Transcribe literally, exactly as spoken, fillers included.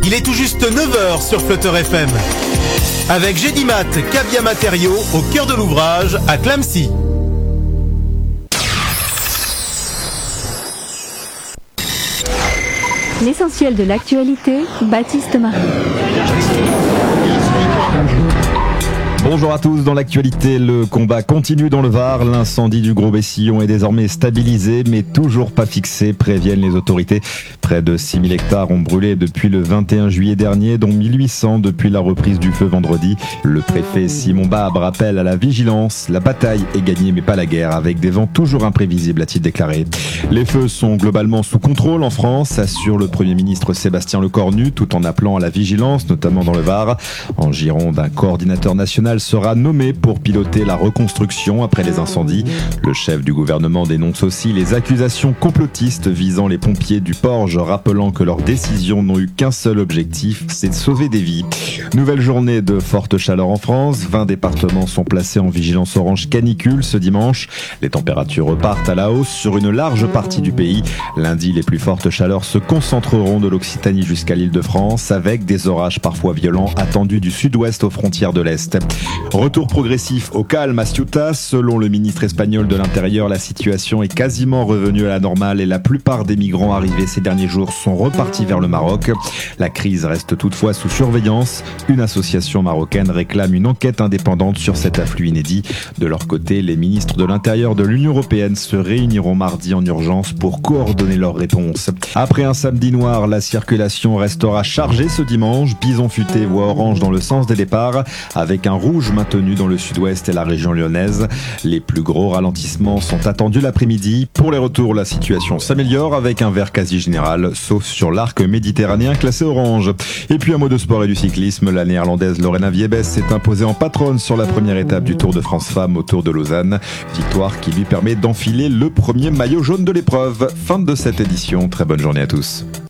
Il est tout juste neuf heures sur Flutter F M. Avec Gédimat, Cabia Matériaux, au cœur de l'ouvrage, à Clamecy. L'essentiel de l'actualité, Baptiste Marie. Bonjour à tous, dans l'actualité, le combat continue dans le Var. L'incendie du Gros Bessillon est désormais stabilisé, mais toujours pas fixé, préviennent les autorités. Près de six mille hectares ont brûlé depuis le vingt et un juillet dernier, dont mille huit cents depuis la reprise du feu vendredi. Le préfet Simon Babre appelle à la vigilance. La bataille est gagnée, mais pas la guerre, avec des vents toujours imprévisibles, a-t-il déclaré. Les feux sont globalement sous contrôle en France, assure le Premier ministre Sébastien Lecornu, tout en appelant à la vigilance, notamment dans le Var. En Gironde, un coordinateur national sera nommé pour piloter la reconstruction après les incendies. Le chef du gouvernement dénonce aussi les accusations complotistes visant les pompiers du Porge, rappelant que leurs décisions n'ont eu qu'un seul objectif, c'est de sauver des vies. Nouvelle journée de forte chaleur en France. vingt départements sont placés en vigilance orange canicule ce dimanche. Les températures repartent à la hausse sur une large partie du pays. Lundi, les plus fortes chaleurs se concentreront de l'Occitanie jusqu'à l'Île-de-France, avec des orages parfois violents attendus du sud-ouest aux frontières de l'Est. Retour progressif au calme à Ceuta. Selon le ministre espagnol de l'Intérieur, la situation est quasiment revenue à la normale et la plupart des migrants arrivés ces derniers jours sont repartis vers le Maroc. La crise reste toutefois sous surveillance. Une association marocaine réclame une enquête indépendante sur cet afflux inédit. De leur côté, les ministres de l'Intérieur de l'Union européenne se réuniront mardi en urgence pour coordonner leurs réponses. Après un samedi noir, la circulation restera chargée ce dimanche. Bison futé voie orange dans le sens des départs, avec un rouge maintenu dans le sud-ouest et la région lyonnaise. Les plus gros ralentissements sont attendus l'après-midi. Pour les retours, la situation s'améliore avec un vert quasi général, sauf sur l'arc méditerranéen classé orange. Et puis un mot de sport et du cyclisme, la néerlandaise Lorena Wiebes s'est imposée en patronne sur la première étape du Tour de France Femmes au Tour de Lausanne. Victoire qui lui permet d'enfiler le premier maillot jaune de l'épreuve. Fin de cette édition, très bonne journée à tous.